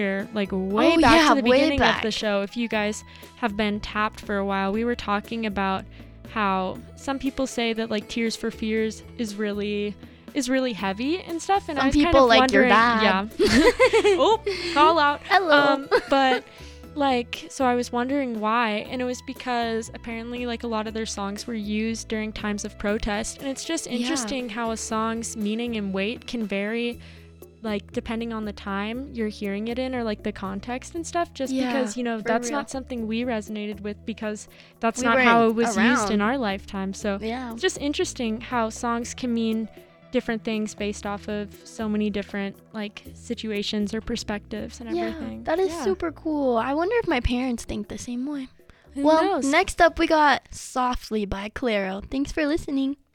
like way back to the way beginning back. of the show, if you guys have been tapped for a while, we were talking about how some people say that like Tears for Fears is really heavy and stuff, and Some I was people kind of like wondering, your dad. yeah. Oh, call out. Hello. But like, so I was wondering why, and it was because apparently like a lot of their songs were used during times of protest, and it's just interesting how a song's meaning and weight can vary, like depending on the time you're hearing it in or like the context and stuff, just because, you know, that's real. not something we resonated with because that's We not weren't how it was used around. in our lifetime. So Yeah. it's just interesting how songs can mean different things based off of so many different like situations or perspectives and everything. That is super cool. I wonder if my parents think the same way. Who Well, knows? next up we got Softly by Clairo. Thanks for listening.